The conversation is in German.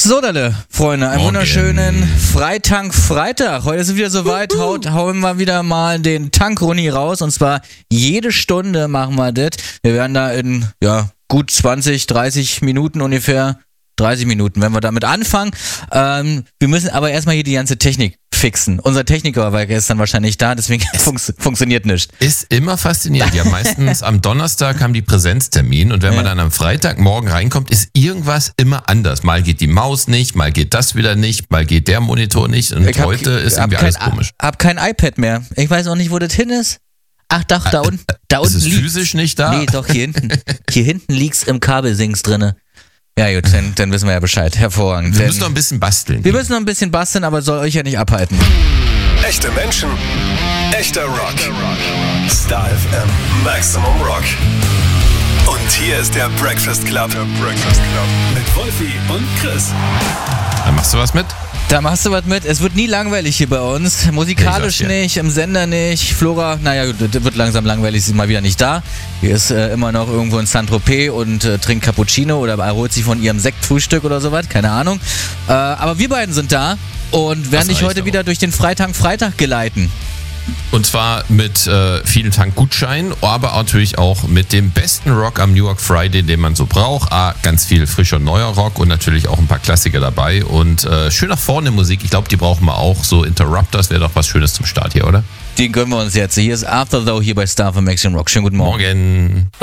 So, Dalle, Freunde, einen wunderschönen Freitag. Heute ist es wieder soweit. Hauen wir wieder mal den Tankrunni raus. Und zwar jede Stunde machen wir das. Wir werden da in gut 20, 30 Minuten ungefähr, 30 Minuten, wenn wir damit anfangen. Wir müssen aber erstmal hier die ganze Technik fixen. Unser Techniker war gestern wahrscheinlich da, deswegen funktioniert nicht. Ist immer faszinierend. Ja, meistens am Donnerstag haben die Präsenztermin und wenn man dann am Freitagmorgen reinkommt, ist irgendwas immer anders. Mal geht die Maus nicht, mal geht das wieder nicht, mal geht der Monitor nicht und heute ist irgendwie alles komisch. Ich hab kein iPad mehr. Ich weiß auch nicht, wo das hin ist. Ach doch, da unten ist es liegt's. Physisch nicht da? Nee, doch, hier hinten. Hier hinten liegt's im Kabelsings drinne. Ja gut, dann wissen wir ja Bescheid. Hervorragend. Wir müssen noch ein bisschen basteln. Wir müssen noch ein bisschen basteln, aber soll euch ja nicht abhalten. Echte Menschen, echter Rock. Star FM, Maximum Rock. Und hier ist der Breakfast Club. Mit Wolfi und Chris. Dann machst du was mit? Da machst du was mit. Es wird nie langweilig hier bei uns. Musikalisch nicht, im Sender nicht. Flora, naja, das wird langsam langweilig, sie ist mal wieder nicht da. Die ist immer noch irgendwo in Saint-Tropez und trinkt Cappuccino oder erholt sich von ihrem Sektfrühstück oder sowas, keine Ahnung. Aber wir beiden sind da und werden dich heute wieder durch den Freitag geleiten. Und zwar mit vielen Tankgutscheinen, aber natürlich auch mit dem besten Rock am New York Friday, den man so braucht. Ganz viel frischer neuer Rock und natürlich auch ein paar Klassiker dabei. Und schön nach vorne Musik, ich glaube, die brauchen wir auch. So Interrupters wäre doch was Schönes zum Start hier, oder? Den gönnen wir uns jetzt. Hier ist After Though hier bei Star FM Maximum Rock. Schönen guten Morgen. Morgen.